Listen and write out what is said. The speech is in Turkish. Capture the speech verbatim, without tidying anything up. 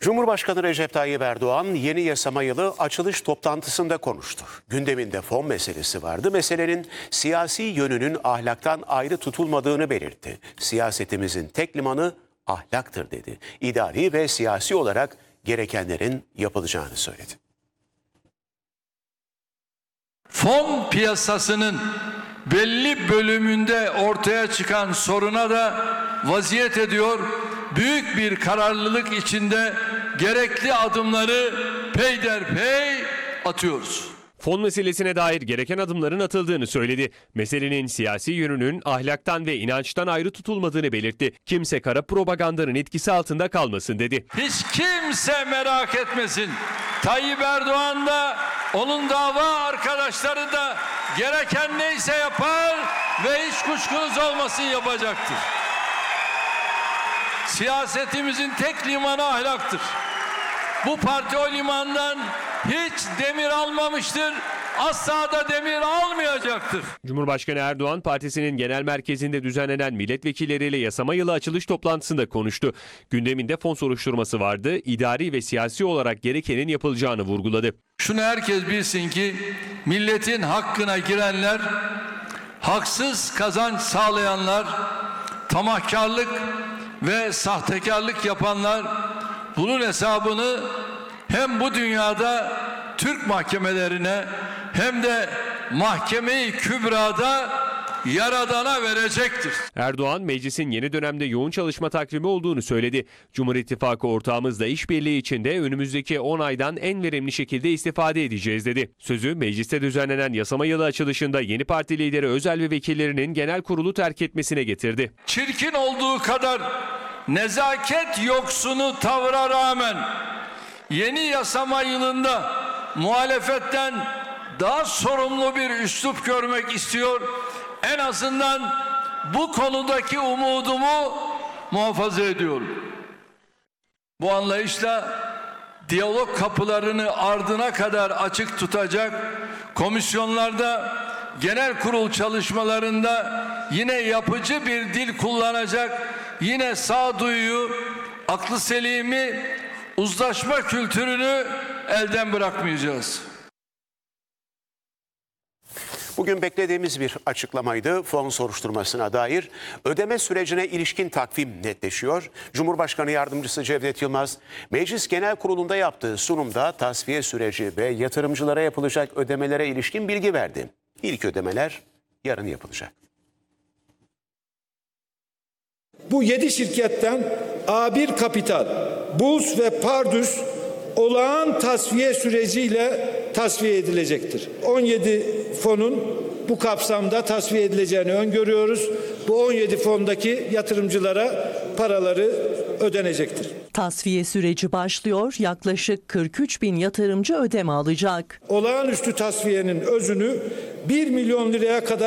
Cumhurbaşkanı Recep Tayyip Erdoğan yeni yasama yılı açılış toplantısında konuştu. Gündeminde fon meselesi vardı. Meselenin siyasi yönünün ahlaktan ayrı tutulmadığını belirtti. Siyasetimizin tek limanı ahlaktır dedi. İdari ve siyasi olarak gerekenlerin yapılacağını söyledi. Fon piyasasının belli bölümünde ortaya çıkan soruna da vaziyet ediyor. Büyük bir kararlılık içinde gerekli adımları peyderpey atıyoruz. Fon meselesine dair gereken adımların atıldığını söyledi. Meselenin siyasi yönünün ahlaktan ve inançtan ayrı tutulmadığını belirtti. Kimse kara propagandanın etkisi altında kalmasın dedi. Hiç kimse merak etmesin. Tayyip Erdoğan da onun dava arkadaşları da gereken neyse yapar ve hiç kuşkunuz olmasın yapacaktır. Siyasetimizin tek limanı ahlaktır. Bu parti o limandan hiç demir almamıştır. Asla da demir almayacaktır. Cumhurbaşkanı Erdoğan partisinin genel merkezinde düzenlenen milletvekilleriyle yasama yılı açılış toplantısında konuştu. Gündeminde fon soruşturması vardı. İdari ve siyasi olarak gerekenin yapılacağını vurguladı. Şunu herkes bilsin ki milletin hakkına girenler, haksız kazanç sağlayanlar, tamahkarlık ve sahtekarlık yapanlar bunun hesabını hem bu dünyada Türk mahkemelerine hem de Mahkeme-i Kübra'da Yaradan'a verecektir. Erdoğan meclisin yeni dönemde yoğun çalışma takvimi olduğunu söyledi. Cumhur İttifakı ortağımızla işbirliği içinde önümüzdeki on aydan en verimli şekilde istifade edeceğiz dedi. Sözü mecliste düzenlenen yasama yılı açılışında yeni parti lideri Özel ve vekillerinin genel kurulu terk etmesine getirdi. Çirkin olduğu kadar nezaket yoksunu tavra rağmen yeni yasama yılında muhalefetten daha sorumlu bir üslup görmek istiyor. En azından bu konudaki umudumu muhafaza ediyorum. Bu anlayışla diyalog kapılarını ardına kadar açık tutacak, komisyonlarda, genel kurul çalışmalarında yine yapıcı bir dil kullanacak, yine sağduyuyu, aklı selimi, uzlaşma kültürünü elden bırakmayacağız. Bugün beklediğimiz bir açıklamaydı. Fon soruşturmasına dair ödeme sürecine ilişkin takvim netleşiyor. Cumhurbaşkanı Yardımcısı Cevdet Yılmaz, Meclis Genel Kurulu'nda yaptığı sunumda tasfiye süreci ve yatırımcılara yapılacak ödemelere ilişkin bilgi verdi. İlk ödemeler yarın yapılacak. Bu yedi şirketten A bir Kapital, Bulls ve Pardus olağan tasfiye süreciyle tasfiye edilecektir. on yedi fonun bu kapsamda tasfiye edileceğini öngörüyoruz. Bu on yedi fondaki yatırımcılara paraları ödenecektir. Tasfiye süreci başlıyor. Yaklaşık kırk üç bin yatırımcı ödeme alacak. Olağanüstü tasfiyenin özünü bir milyon liraya kadar